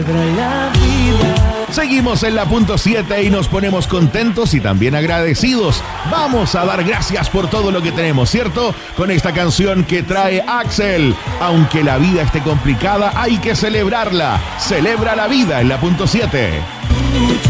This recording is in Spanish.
Seguimos en la punto 7 y nos ponemos contentos y también agradecidos. Vamos a dar gracias por todo lo que tenemos, ¿cierto? Con esta canción que trae Axel. Aunque la vida esté complicada, hay que celebrarla. Celebra la vida en la punto 7.